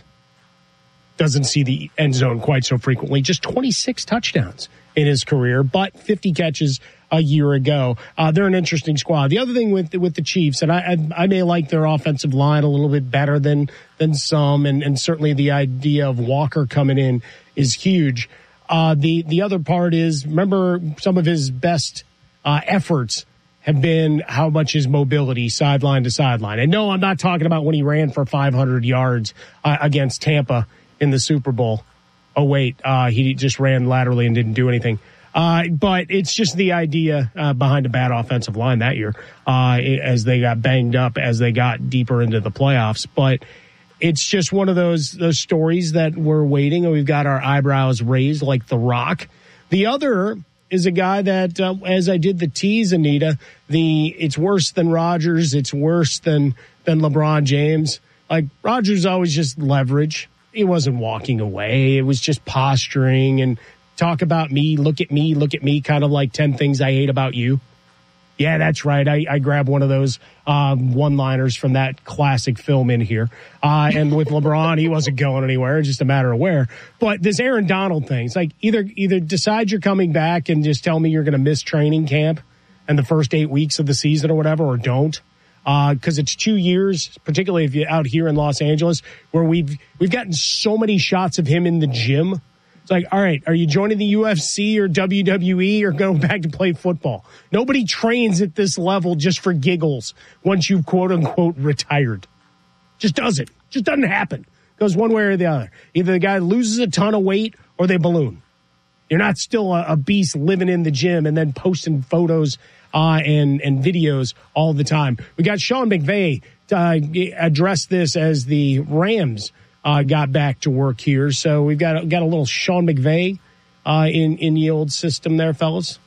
Doesn't see the end zone quite so frequently. Just twenty-six touchdowns in his career, but fifty catches a year ago. Uh, they're an interesting squad. The other thing with with the Chiefs, and I I, I may like their offensive line a little bit better than than some, and, and certainly the idea of Walker coming in is huge. Uh, the the other part is, remember, some of his best uh, efforts have been how much his mobility sideline to sideline. And no, I'm not talking about when he ran for five hundred yards uh, against Tampa in the Super Bowl. Oh, wait, uh, he just ran laterally and didn't do anything. Uh, but it's just the idea uh, behind a bad offensive line that year uh, as they got banged up, as they got deeper into the playoffs. But it's just one of those those stories that we're waiting, and we've got our eyebrows raised like The Rock. The other is a guy that, uh, as I did the tease, Anita, the it's worse than Rodgers, it's worse than, than LeBron James. Like, Rodgers always just leverage. He wasn't walking away. It was just posturing and talk about me, look at me, look at me, kind of like ten things I hate about you. Yeah, that's right. I, I grabbed one of those um, one-liners from that classic film in here. Uh, and with LeBron, he wasn't going anywhere. It's just a matter of where. But this Aaron Donald thing, it's like either either decide you're coming back and just tell me you're going to miss training camp and the first eight weeks of the season or whatever, or don't. Because uh, it's two years, particularly if you're out here in Los Angeles, where we've we've gotten so many shots of him in the gym. It's like, all right, are you joining the U F C or W W E or going back to play football? Nobody trains at this level just for giggles once you've quote-unquote retired. Just doesn't. Just doesn't happen. Goes one way or the other. Either the guy loses a ton of weight or they balloon. You're not still a, a beast living in the gym and then posting photos Uh, and, and videos all the time. We got Sean McVay uh, address this as the Rams uh, got back to work here. So we've got, got a little Sean McVay uh, in, in the old system there, fellas.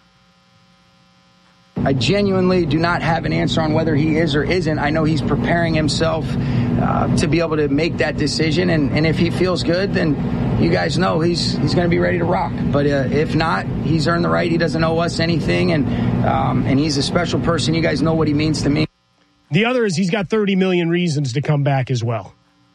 I genuinely do not have an answer on whether he is or isn't. I know he's preparing himself uh, to be able to make that decision. And, and if he feels good, then you guys know he's he's going to be ready to rock. But uh, if not, he's earned the right. He doesn't owe us anything. And um, and he's a special person. You guys know what he means to me. The other is he's got thirty million reasons to come back as well.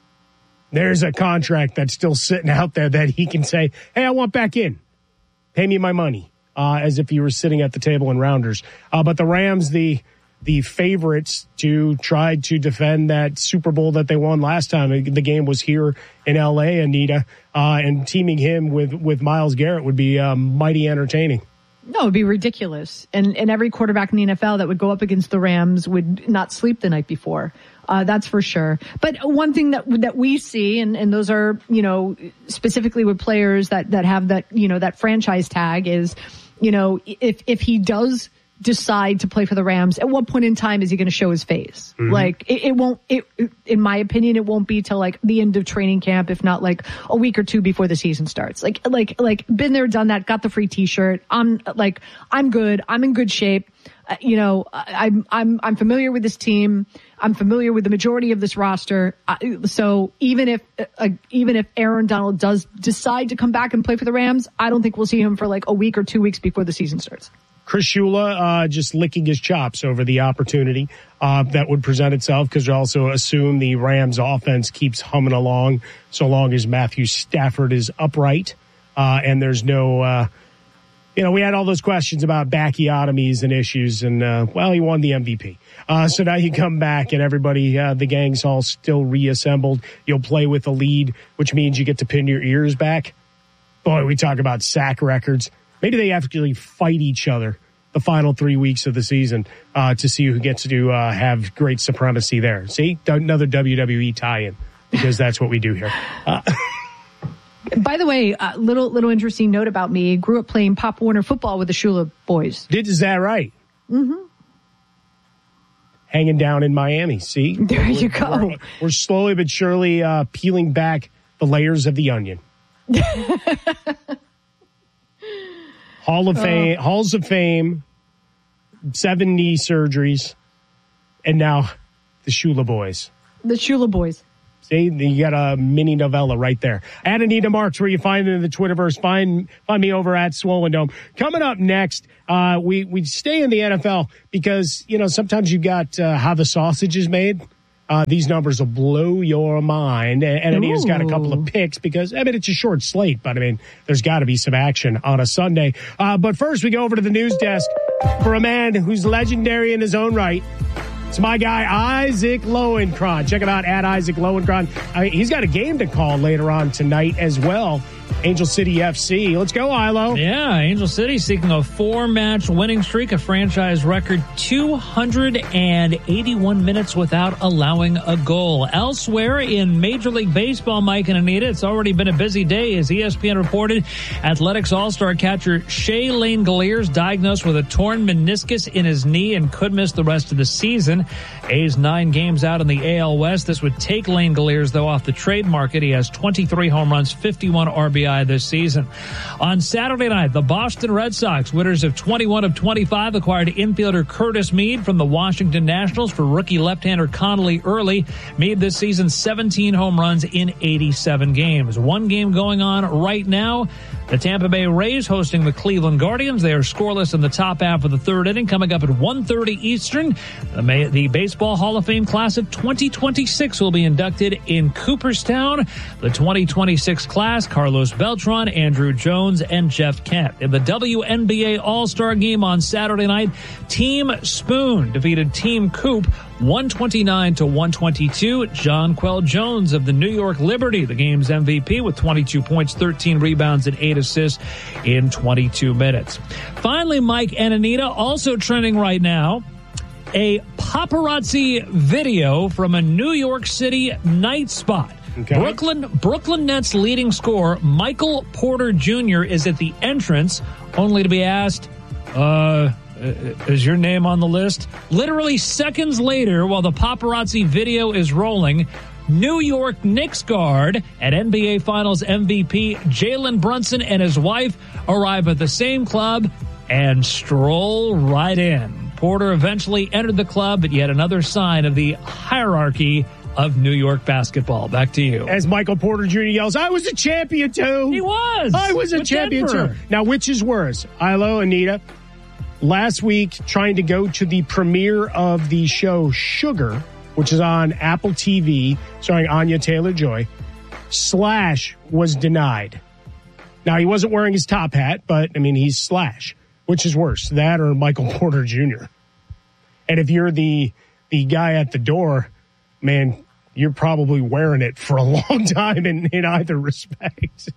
There's a contract that's still sitting out there that he can say, hey, I want back in. Pay me my money. Uh, as if he were sitting at the table in Rounders. Uh, but the Rams, the the favorites to try to defend that Super Bowl that they won last time. The game was here in L A, Anita, uh, and teaming him with, with Myles Garrett would be um, mighty entertaining. No, it'd be ridiculous. And and every quarterback in the N F L that would go up against the Rams would not sleep the night before. Uh, that's for sure. But one thing that that we see, and, and those are, you know, specifically with players that, that have that, you know, that franchise tag is, you know, if if he does decide to play for the Rams, at what point in time is he going to show his face? Mm-hmm. Like, it, it won't, it, in my opinion, it won't be till like the end of training camp, if not like a week or two before the season starts. Like, like, like been there, done that, got the free t-shirt. I'm like, I'm good. I'm in good shape. Uh, you know, I, I'm, I'm, I'm familiar with this team. I'm familiar with the majority of this roster. Uh, so even if, uh, even if Aaron Donald does decide to come back and play for the Rams, I don't think we'll see him for like a week or two weeks before the season starts. Chris Shula uh, just licking his chops over the opportunity uh, that would present itself, because you also assume the Rams offense keeps humming along so long as Matthew Stafford is upright uh, and there's no, uh, you know, we had all those questions about backiotomies and issues, and, uh, well, he won the M V P. Uh, so now you come back and everybody, uh, the gang's all still reassembled. You'll play with a lead, which means you get to pin your ears back. Boy, we talk about sack records. Maybe they actually fight each other the final three weeks of the season uh, to see who gets to uh, have great supremacy there. See, another W W E tie-in, because that's what we do here. Uh, By the way, uh, little little interesting note about me. Grew up playing Pop Warner football with the Shula boys. Did is that right? Mm-hmm. Hanging down in Miami. See, there we're, you go. We're, we're slowly but surely uh, peeling back the layers of the onion. Hall of Fame, oh. Halls of Fame, seven knee surgeries, and now the Shula boys. The Shula boys. See, you got a mini novella right there. At Anita Marks, where you find it in the Twitterverse. Find find me over at Swollen Dome. Coming up next, uh, we we stay in the N F L because you know sometimes you got uh, how the sausage is made. Uh, these numbers will blow your mind. And, and Anita's got a couple of picks because I mean it's a short slate, but I mean there's got to be some action on a Sunday. Uh, but first, we go over to the news desk for a man who's legendary in his own right. It's my guy, Isaac Lowenkron. Check him out at Isaac Lowenkron. I mean, he's got a game to call later on tonight as well. Angel City F C. Let's go, Ilo. Yeah, Angel City seeking a four-match winning streak, a franchise record two hundred eighty-one minutes without allowing a goal. Elsewhere in Major League Baseball, Mike and Anita, it's already been a busy day. As E S P N reported, Athletics All-Star catcher Shea Langeliers diagnosed with a torn meniscus in his knee and could miss the rest of the season. A's nine games out in the A L West. This would take Langeliers, though, off the trade market. He has twenty-three home runs, fifty-one R B I this season. On Saturday night, the Boston Red Sox, winners of twenty-one of twenty-five, acquired infielder Curtis Mead from the Washington Nationals for rookie left-hander Connolly Early. Mead this season, seventeen home runs in eighty-seven games. One game going on right now. The Tampa Bay Rays hosting the Cleveland Guardians. They are scoreless in the top half of the third inning. Coming up at one thirty Eastern, the, May, the Baseball Hall of Fame class of twenty twenty-six will be inducted in Cooperstown. The twenty twenty-six class, Carlos Beltran, Andrew Jones, and Jeff Kent. In the W N B A All-Star Game on Saturday night, Team Spoon defeated Team Coop one twenty-nine to one twenty-two. Jonquel Jones of the New York Liberty, the game's M V P, with twenty-two points, thirteen rebounds, and eight assists in twenty-two minutes. Finally, Mike and Anita, also trending right now, a paparazzi video from a New York City night spot. Okay. Brooklyn Brooklyn Nets leading scorer Michael Porter Junior is at the entrance, only to be asked, uh... is your name on the list? Literally seconds later, while the paparazzi video is rolling, New York Knicks guard and N B A Finals M V P Jalen Brunson and his wife arrive at the same club and stroll right in. Porter eventually entered the club, but yet another sign of the hierarchy of New York basketball. Back to you. As Michael Porter Junior yells, I was a champion too. He was. I was a champion Denver. too. Now, which is worse? Ilo, Anita, last week, trying to go to the premiere of the show Sugar, which is on Apple T V, starring Anya Taylor-Joy, Slash was denied. Now, he wasn't wearing his top hat, but, I mean, he's Slash. Which is worse, that or Michael Porter Junior? And if you're the the guy at the door, man, you're probably wearing it for a long time in, in either respect.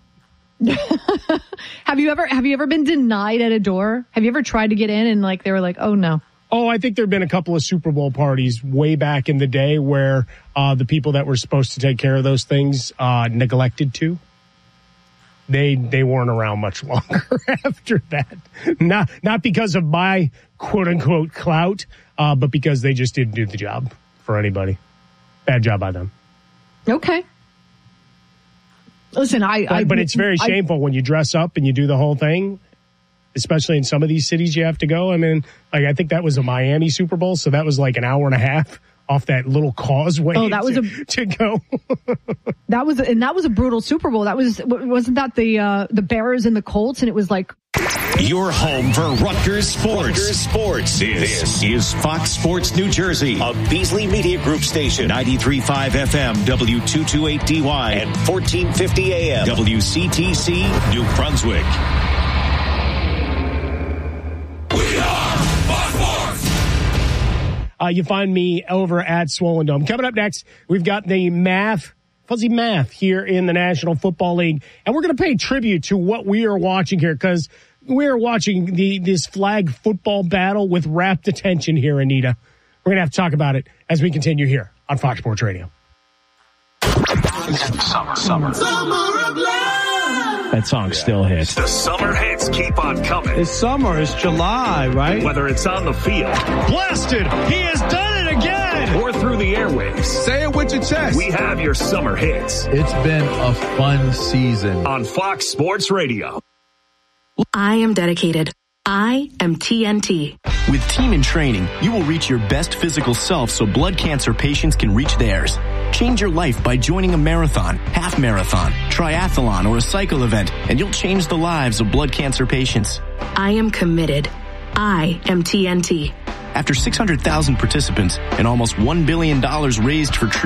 Have you ever have you ever been denied at a door? Have you ever tried to get in and like they were like, oh no? Oh, I think there have been a couple of Super Bowl parties way back in the day where uh, the people that were supposed to take care of those things uh, neglected to. They they weren't around much longer after that. Not not because of my quote unquote clout, uh, but because they just didn't do the job for anybody. Bad job by them. Okay. Listen, I, but, I but it's very I, shameful when you dress up and you do the whole thing, especially in some of these cities you have to go. I mean, like I think that was a Miami Super Bowl, so that was like an hour and a half off that little causeway. Oh, that was to, a to go. That was and that was a brutal Super Bowl. That was wasn't that the uh, the Bears and the Colts, and it was like. Your home for Rutgers Sports. Rutgers Sports. This, this is Fox Sports New Jersey, a Beasley Media Group station, ninety-three point five F M, W two twenty-eight D Y, and fourteen fifty A M, W C T C, New Brunswick. We are Fox Sports. Uh, you find me over at Swollen Dome. Coming up next, we've got the math fuzzy math here in the National Football League. And we're going to pay tribute to what we are watching here because we are watching the this flag football battle with rapt attention here, Anita. We're going to have to talk about it as we continue here on Fox Sports Radio. Summer, summer. Summer of love. That song still hits. The summer hits keep on coming. It's summer. It's July, right? Whether it's on the field. Blasted. He has done it again. Or through the airwaves. Say it with your chest. We have your summer hits. It's been a fun season. On Fox Sports Radio. I am dedicated. I am T N T. With Team in Training, you will reach your best physical self so blood cancer patients can reach theirs. Change your life by joining a marathon, half marathon, triathlon, or a cycle event, and you'll change the lives of blood cancer patients. I am committed. I am T N T. After six hundred thousand participants and almost one billion dollars raised for treatment,